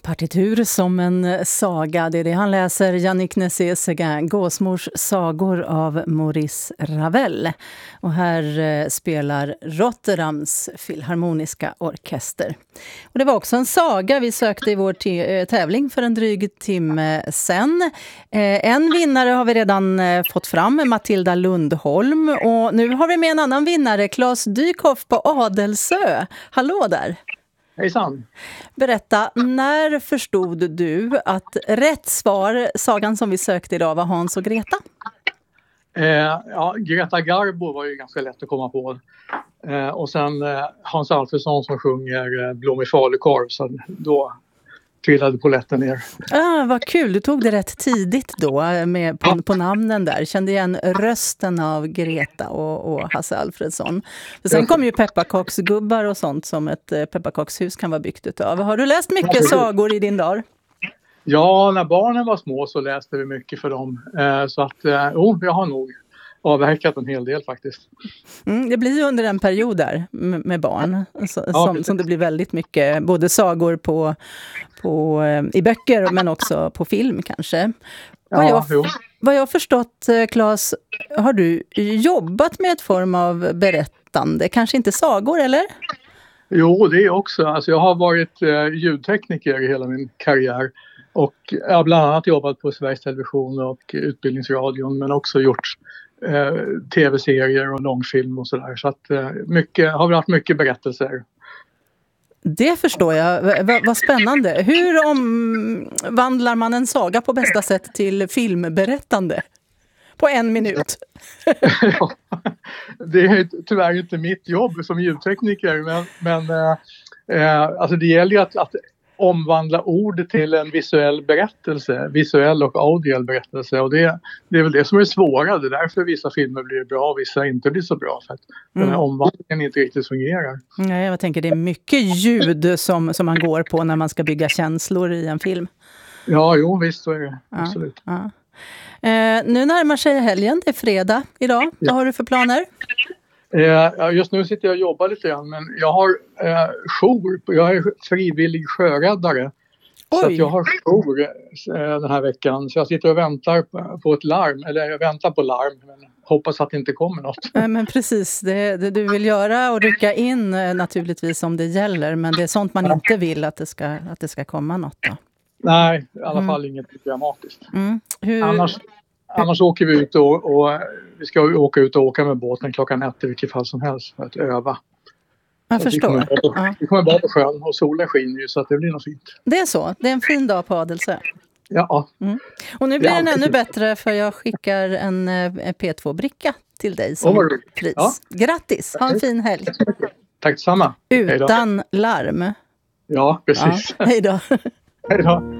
partitur som en saga. Det är det han läser, Yannick Nézet-Séguin, Gåsmors sagor av Maurice Ravel. Och här spelar Rotterdams filharmoniska orkester. Och det var också en saga vi sökte i vår tävling för en dryg timme sen. En vinnare har vi redan fått fram, Matilda Lundholm. Och nu har vi med en annan vinnare, Claes Dykhoff på Adelsö. Hallå där! Hejsan. Berätta, när förstod du att rätt svar, sagan som vi sökte idag, var Hans och Greta? Greta Garbo var ju ganska lätt att komma på. Och sen Hans Alfredsson som sjunger Blommig falukorv, så då trillade polletten ner. Vad kul, du tog det rätt tidigt då med på namnen där. Kände igen rösten av Greta och Hasse Alfredsson. Sen kom ju pepparkaksgubbar och sånt som ett pepparkakshus kan vara byggt utav. Har du läst mycket sagor i din dag? Ja, när barnen var små så läste vi mycket för dem. Så att, jag har nog avverkat en hel del faktiskt. Det blir ju under en period där med barn som det blir väldigt mycket, både sagor i böcker men också på film kanske. Vad jag har förstått, Claes, har du jobbat med ett form av berättande, kanske inte sagor eller? Jo, det är också. Alltså, jag har varit ljudtekniker i hela min karriär. Och jag har bland annat jobbat på Sveriges Television och Utbildningsradion, men också gjort tv-serier och långfilm och sådär. Så att har vi haft mycket berättelser. Det förstår jag. Vad spännande. Hur omvandlar man en saga på bästa sätt till filmberättande? På 1 minut. Ja, det är tyvärr inte mitt jobb som ljudtekniker, men alltså det gäller ju att omvandla ord till en visuell berättelse, visuell och audiell berättelse, och det är väl det som är svåra. Det är därför vissa filmer blir bra och vissa inte blir så bra, för att den här omvandlingen inte riktigt fungerar. Nej, jag tänker det är mycket ljud som man går på när man ska bygga känslor i en film. Ja, jo visst så är det. Absolut. Ja. Nu närmar sig helgen, det är fredag idag. Ja. Vad har du för planer? Just nu sitter jag och jobbar lite grann, men jag har jour. Jag är frivillig sjöräddare. Oj. Så att jag har jour den här veckan. Så jag sitter och väntar på ett larm. Eller jag väntar på larm, men hoppas att det inte kommer något. Men precis, det du vill göra och rycka in naturligtvis om det gäller. Men det är sånt man inte vill att det ska komma något då. Nej, i alla fall inget dramatiskt. Hur... Annars åker vi ut och vi ska åka ut och åka med båten klockan 1 i vilket fall som helst för att öva. Jag förstår. Vi kommer bara på sjön och solen skiner ju, så att det blir något fint. Det är så, det är en fin dag på Adelsö. Ja. Och nu blir den ännu bättre, för jag skickar en P2-bricka till dig som pris. Ja. Grattis, ha en fin helg. Tack detsamma. Utan larm. Ja, precis. Ja, hej då. Hej då.